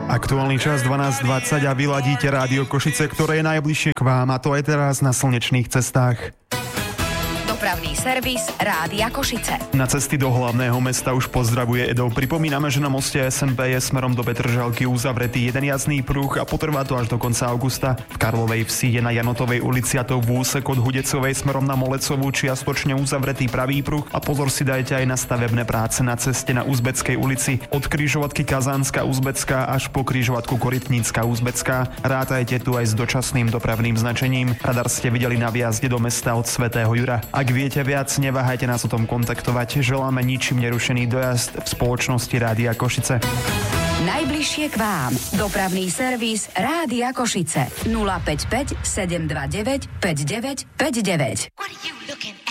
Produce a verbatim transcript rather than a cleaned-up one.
Aktuálny čas dvanásť dvadsať a vy ladíte Rádio Košice, ktoré je najbližšie k vám, a to aj teraz na slnečných cestách. Dopravný servis Rádia Košice. Na cesty do hlavného mesta už pozdravuje Edo. Pripomíname, že na moste es en pé je smerom do Petržalky uzavretý jeden jazdný pruh a potrvá to až do konca augusta. V Karlovej Vsi je na Janotovej ulici, a to v úsek od Hudecovej smerom na Molecovú čiastočne uzavretý pravý pruh, a pozor si dajte aj na stavebné práce na ceste na Uzbeckej ulici od križovatky Kazánska Uzbecká až po križovatku Korytnícka Uzbecká. Rátajte tu aj s dočasným dopravným značením. Radar ste videli na vjazde do mesta od Svätého Jura. Ak viete viac, neváhajte nás o tom kontaktovať. Želáme ničím nerušený dojazd v spoločnosti Rádia Košice. Najbližšie k vám. Dopravný servis Rádia Košice. nula päť päť sedem dva deväť päť deväť päť deväť. What are you looking for?